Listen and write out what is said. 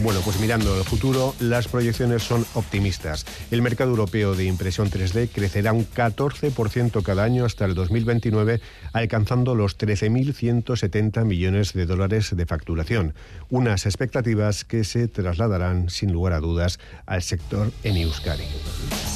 Bueno, pues mirando el futuro, las proyecciones son optimistas. El mercado europeo de impresión 3D crecerá un 14% cada año hasta el 2029, alcanzando los 13.170 millones de dólares de facturación. Unas expectativas que se trasladarán, sin lugar a dudas, al sector en Euskadi.